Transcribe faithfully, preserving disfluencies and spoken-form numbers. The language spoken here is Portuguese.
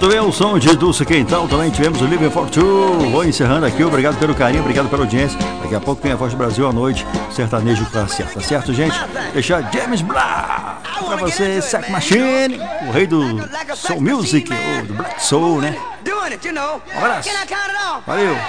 Muito bem, o som de Dulce Quental. Também tivemos o Living for Two. Vou encerrando aqui, obrigado pelo carinho, obrigado pela audiência. Daqui a pouco tem a Voz do Brasil à noite, sertanejo classe A, tá certo, gente? Deixar James Brown pra você, Sack Machine, o rei do Soul Music, ou do Black Soul, né? Um abraço, valeu!